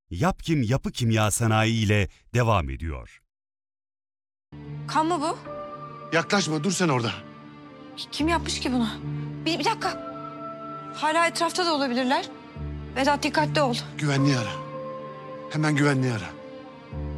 Yapkim Yapı Kimya Sanayi ile devam ediyor. Kan mı bu? Yaklaşma, dur sen orada. Kim yapmış ki bunu? Bir dakika. Hala etrafta da olabilirler. Vedat dikkatli ol. Güvenliği ara. Hemen güvenliği ara.